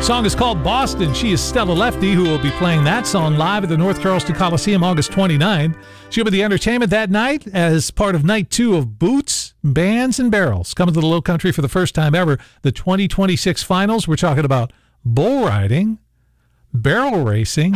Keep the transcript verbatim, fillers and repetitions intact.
Song is called Boston. She is Stella Lefty, who will be playing that song live at the North Charleston Coliseum August twenty-ninth. She'll be the entertainment that night as part of night two of Boots, Bands, and Barrels. Coming to the Low Country for the first time ever, the twenty twenty-six finals. We're talking about bull riding, barrel racing,